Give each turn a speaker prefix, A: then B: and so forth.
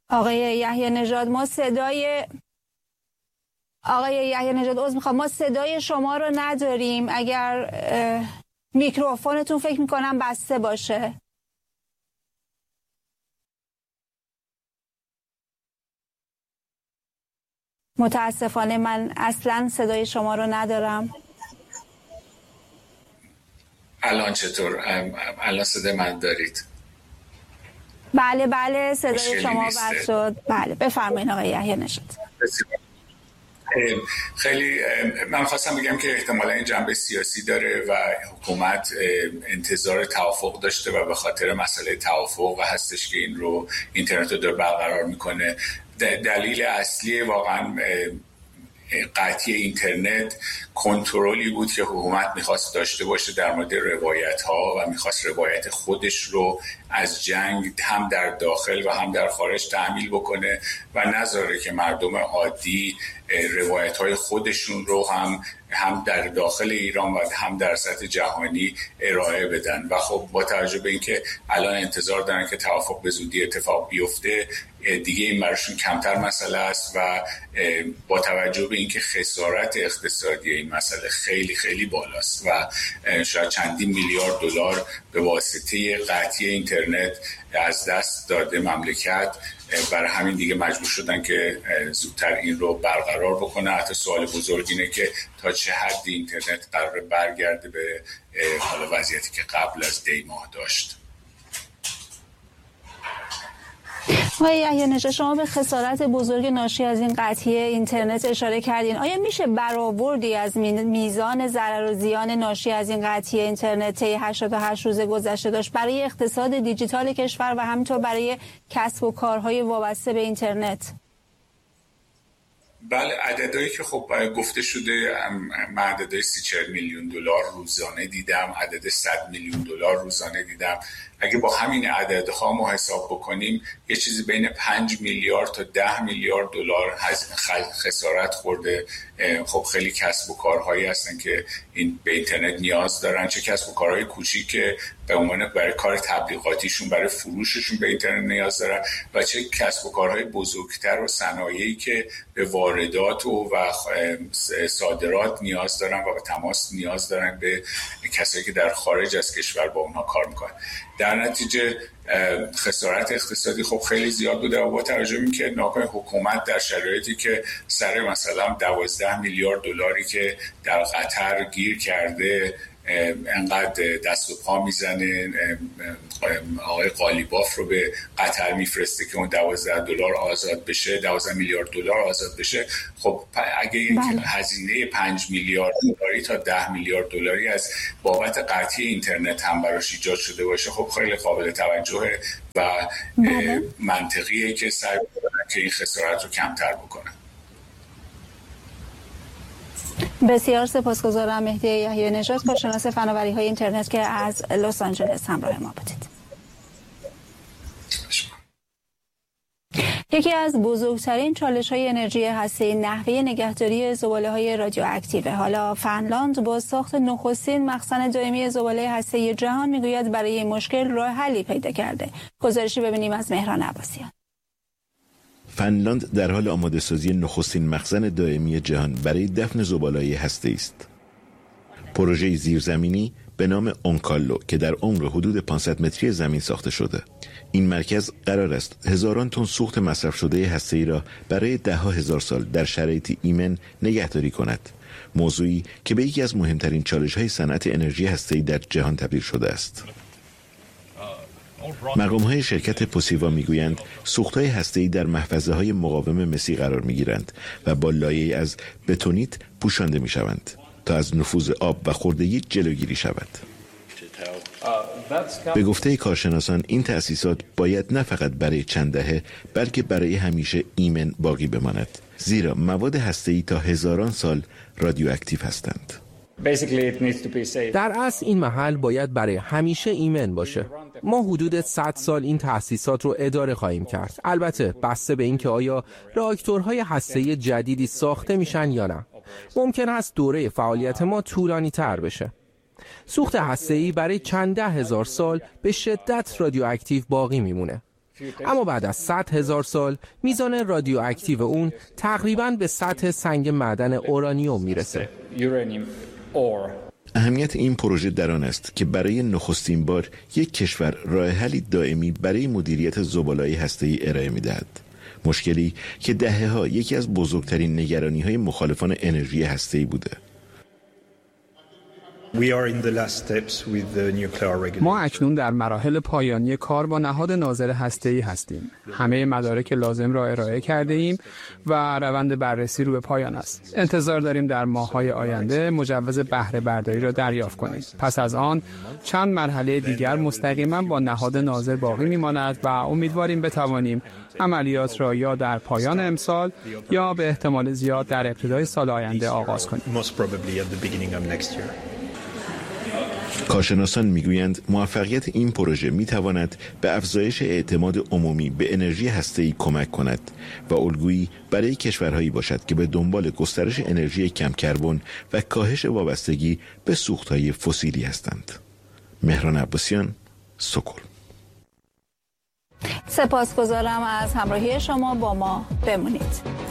A: آقای یحیی نژاد ما صدای ما صدای شما رو نداریم. اگر میکروفونتون فکر میکنم بسته باشه. متاسفانه من اصلا صدای شما رو ندارم.
B: الان چطور؟ الان صدای من دارید؟
A: بله صدای شما بس شد. بله بفرمایید آقای یحیی نژاد.
B: خیلی من خواستم بگم که احتمالا این جنبه سیاسی داره و حکومت انتظار توافق داشته و به خاطر مسئله توافق هستش که این رو اینترنت رو داره برقرار میکنه. دلیل اصلی واقعا قطعی اینترنت کنترلی بود که حکومت میخواست داشته باشه در مورد روایت ها و میخواست روایت خودش رو از جنگ هم در داخل و هم در خارج تحمیل بکنه و نذاره که مردم عادی روایت های خودشون رو هم در داخل ایران و هم در سطح جهانی ارائه بدن. و خب با توجه به اینکه الان انتظار دارن که توافق به زودی اتفاق بیفته، دیگه این براشون کمتر مسئله است و با توجه به اینکه خسارت اقتصادی این مسئله خیلی خیلی بالاست و شاید چندین میلیارد دلار به واسطه قطعی اینترنت از دست داده مملکت، برای همین دیگه مجبور شدن که زودتر این رو برقرار بکنه. حتی سوال بزرگ اینه که تا چه حد اینترنت قرار برگرده به حال وضعیتی که قبل از دی ماه داشت.
A: آقای یحیی نژاد شما به خسارت بزرگ ناشی از این قطعی اینترنت اشاره کردین. آیا میشه برآوردی از میزان ضرر و زیان ناشی از این قطعی اینترنت 88 روز گذشته داشت برای اقتصاد دیجیتال کشور و همینطور برای کسب و کارهای وابسته به اینترنت؟
B: بله، عددهایی که خب گفته شده، من عددهای 30-40 میلیون دلار روزانه دیدم، عدد 100 میلیون دلار روزانه دیدم. اگه با همین عددها ما حساب بکنیم یه چیزی بین 5 میلیارد تا 10 میلیارد دلار خسارت خورده. خب خیلی کسب و کارهایی هستن که این به اینترنت نیاز دارن، چه کسب و کارهای کوچیک که به عنوان برای کار تبلیغاتیشون برای فروششون به اینترنت نیاز دارن و چه کسب و کارهای بزرگتر و صنایعی که به واردات و صادرات نیاز دارن و به تماس نیاز دارن به کسایی که در خارج از کشور با اونها کار میکنن. در نتیجه خسارت اقتصادی خب خیلی زیاد بوده و با توجه به اینکه ناگهان حکومت در شرایطی که سر مثلا 12 میلیارد دلاری که در قطر گیر کرده انقدر دست و پا میزنه، آقای قالیباف رو به قطر میفرسته که اون 12 میلیارد دلار آزاد بشه. خب اگه این هزینه 5 میلیارد دلاری تا 10 میلیارد دلاری از بابت قطعی اینترنت هم براش ایجاد شده باشه، خب خیلی قابل توجهه و منطقیه که سعی کنن که این خسارت رو کمتر بکنن.
A: بسیار سپاسگزارم. مهدی یحیی نژاد، کارشناس فناوری‌های اینترنت که از لس آنجلس همراه ما بودید. یکی از بزرگترین چالش‌های انرژی هسته‌ای نحوه نگهداری زباله‌های رادیواکتیو. حالا فنلاند با ساخت نخستین مخزن دائمی زباله هسته‌ای جهان میگوید برای این مشکل راه حلی پیدا کرده. گزارشی ببینیم از مهران عباسیان.
C: فنلاند در حال آماده سازی نخستین مخزن دائمی جهان برای دفن زباله‌های هسته‌ای است. پروژه زیرزمینی به نام اونکالو که در عمق حدود 500 متری زمین ساخته شده. این مرکز قرار است هزاران تن سوخت مصرف شده هسته‌ای را برای ده‌ها هزار سال در شرایط ایمن نگهداری کند. موضوعی که به یکی از مهمترین چالش‌های صنعت انرژی هسته‌ای در جهان تبدیل شده است. مقام‌های شرکت پوسیوا میگویند سوخت‌های هسته‌ای در محفظه‌های مقاوم مسی قرار می‌گیرند و با لایه‌ای از بتونیت پوشانده می‌شوند تا از نفوذ آب و خوردگی جلوگیری شود. به گفته کارشناسان این تأسیسات باید نه فقط برای چند دهه بلکه برای همیشه ایمن باقی بماند، زیرا مواد هسته‌ای تا هزاران سال رادیواکتیو هستند.
D: در اصل این محل باید برای همیشه ایمن باشه. ما حدود 100 سال این تأسیسات رو اداره خواهیم کرد، البته بسته به اینکه آیا راکتورهای هسته‌ای جدیدی ساخته میشن یا نه. ممکن است دوره فعالیت ما طولانی تر بشه. سوخت هسته‌ای برای چند ده هزار سال به شدت رادیواکتیو باقی میمونه. اما بعد از 100,000 سال میزان رادیواکتیو اون تقریباً به سطح سنگ معدن اورانیوم میرسه.
C: اهمیت این پروژه در آن است که برای نخستین بار یک کشور راه حلی دائمی برای مدیریت زباله‌های هسته‌ای ارائه می‌دهد. مشکلی که دهه‌ها یکی از بزرگترین نگرانی‌های مخالفان انرژی هسته‌ای بوده.
E: ما اکنون در مراحل پایانی کار با نهاد ناظر هسته‌ای هستیم. همه مدارک لازم را ارائه کرده ایم و روند بررسی رو به پایان است. انتظار داریم در ماه‌های آینده مجوز بهره برداری را دریافت کنیم. پس از آن چند مرحله دیگر مستقیما با نهاد ناظر باقی می‌ماند و امیدواریم بتوانیم عملیات را یا در پایان امسال یا به احتمال زیاد در ابتدای سال آینده آغاز کنیم.
C: کارشناسان میگویند موفقیت این پروژه میتواند به افزایش اعتماد عمومی به انرژی هسته‌ای کمک کند و الگویی برای کشورهایی باشد که به دنبال گسترش انرژی کم کربن و کاهش وابستگی به سوختهای فسیلی هستند. مهران عباسیان، سکل.
A: سپاسگزارم از همراهی شما. با ما بمونید.